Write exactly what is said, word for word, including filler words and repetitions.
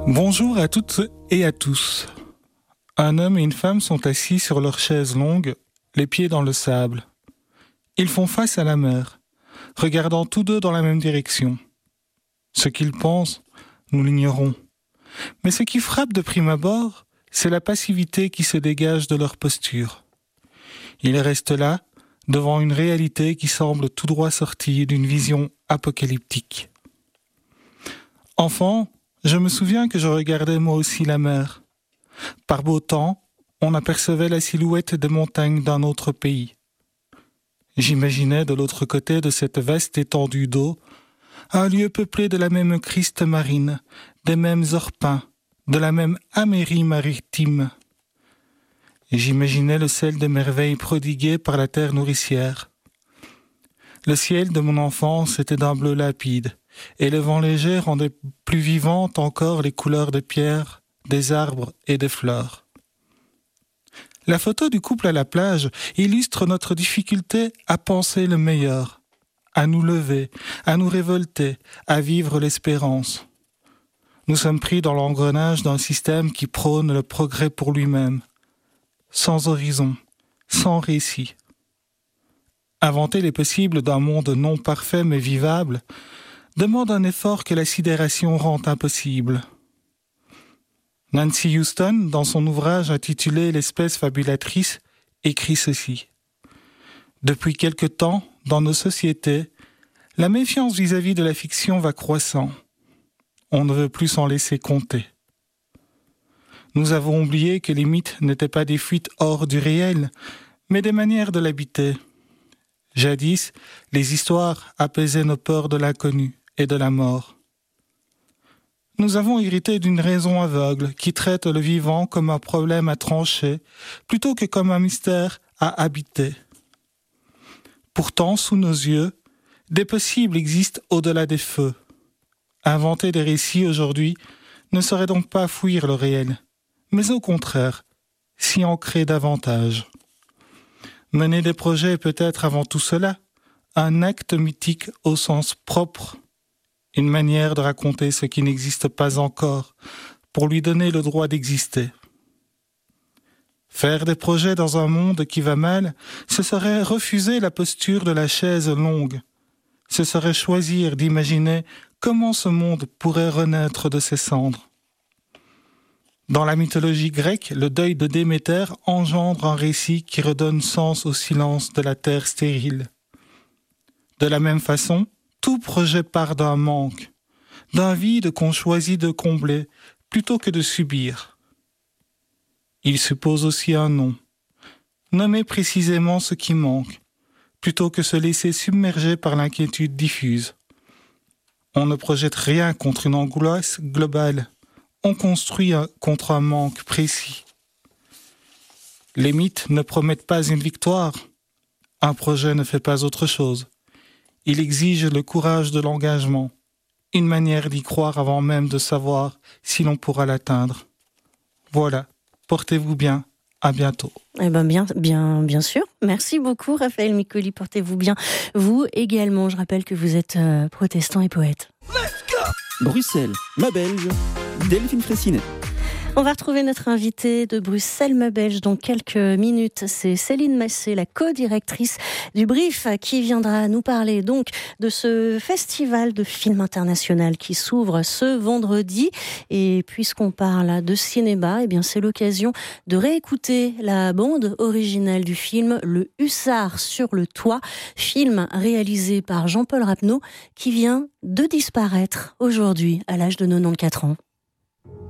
Bonjour à toutes et à tous. Un homme et une femme sont assis sur leur chaise longue, les pieds dans le sable. Ils font face à la mer, regardant tous deux dans la même direction. Ce qu'ils pensent, nous l'ignorons. Mais ce qui frappe de prime abord, c'est la passivité qui se dégage de leur posture. Ils restent là, devant une réalité qui semble tout droit sortie d'une vision apocalyptique. Enfant, je me souviens que je regardais moi aussi la mer. Par beau temps, on apercevait la silhouette des montagnes d'un autre pays. J'imaginais de l'autre côté de cette vaste étendue d'eau un lieu peuplé de la même criste marine, des mêmes orpins, de la même Amérie maritime. J'imaginais le sel des merveilles prodiguées par la terre nourricière. Le ciel de mon enfance était d'un bleu limpide, et le vent léger rendait plus vivantes encore les couleurs des pierres, des arbres et des fleurs. La photo du couple à la plage illustre notre difficulté à penser le meilleur, à nous lever, à nous révolter, à vivre l'espérance. Nous sommes pris dans l'engrenage d'un système qui prône le progrès pour lui-même, sans horizon, sans récit. Inventer les possibles d'un monde non parfait mais vivable demande un effort que la sidération rend impossible. Nancy Houston, dans son ouvrage intitulé « L'espèce fabulatrice », écrit ceci. « Depuis quelque temps, dans nos sociétés, la méfiance vis-à-vis de la fiction va croissant. On ne veut plus s'en laisser compter. Nous avons oublié que les mythes n'étaient pas des fuites hors du réel, mais des manières de l'habiter. Jadis, les histoires apaisaient nos peurs de l'inconnu et de la mort. Nous avons hérité d'une raison aveugle qui traite le vivant comme un problème à trancher plutôt que comme un mystère à habiter. Pourtant, sous nos yeux, des possibles existent au-delà des feux. Inventer des récits aujourd'hui ne serait donc pas fuir le réel, mais au contraire, s'y ancrer davantage. Mener des projets est peut-être avant tout cela, un acte mythique au sens propre, une manière de raconter ce qui n'existe pas encore, pour lui donner le droit d'exister. Faire des projets dans un monde qui va mal, ce serait refuser la posture de la chaise longue. Ce serait choisir d'imaginer comment ce monde pourrait renaître de ses cendres. Dans la mythologie grecque, le deuil de Déméter engendre un récit qui redonne sens au silence de la terre stérile. De la même façon, tout projet part d'un manque, d'un vide qu'on choisit de combler plutôt que de subir. Il suppose aussi un nom, nommer précisément ce qui manque, plutôt que se laisser submerger par l'inquiétude diffuse. On ne projette rien contre une angoisse globale, on construit un, contre un manque précis. Les mythes ne promettent pas une victoire, un projet ne fait pas autre chose. Il exige le courage de l'engagement, une manière d'y croire avant même de savoir si l'on pourra l'atteindre. Voilà, portez-vous bien, à bientôt. Eh ben bien, bien, bien sûr. Merci beaucoup Raphaël Micoli, portez-vous bien. Vous également, je rappelle que vous êtes euh, protestant et poète. Bruxelles, ma belge, Delphine Fraissinet. On va retrouver notre invitée de Bruxelles, ma belge, dans quelques minutes. C'est Céline Massé, la co-directrice du Brief, qui viendra nous parler donc de ce festival de films international qui s'ouvre ce vendredi. Et puisqu'on parle de cinéma, eh bien c'est l'occasion de réécouter la bande originale du film Le Hussard sur le toit, film réalisé par Jean-Paul Rapneau, qui vient de disparaître aujourd'hui à l'âge de quatre-vingt-quatorze ans.